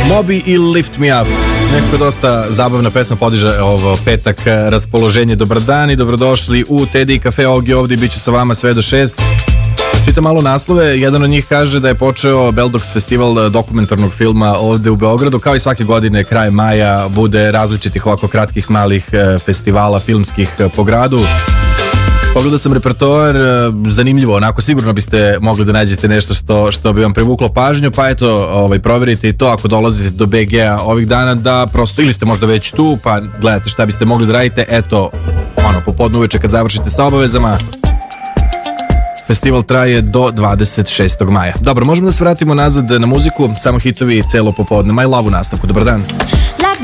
Moby i Lift Me Up. Nekako dosta zabavna pesma, podiže ovo petak raspoloženje. Dobar dan i dobrodošli u Teddy Cafe. Ogi ovdje, bit će sa vama sve do 6. Čitam malo naslove, jedan od njih kaže da je počeo Beldox festival dokumentarnog filma ovde u Beogradu. Kao i svake godine, kraj maja bude različitih ovako kratkih malih festivala filmskih po gradu. Pogledao sam repertoar, zanimljivo, onako sigurno biste mogli da nađete nešto što bi vam privuklo pažnju, pa eto, proverite i to ako dolazite do BG-a ovih dana, da prosto, ili ste možda već tu, pa gledate šta biste mogli da radite, eto, popodne uveče kad završite sa obavezama. Festival traje do 26. maja. Dobro, možemo da se vratimo nazad na muziku, samo hitovi celo popodne. My Love u nastavku, dobar dan.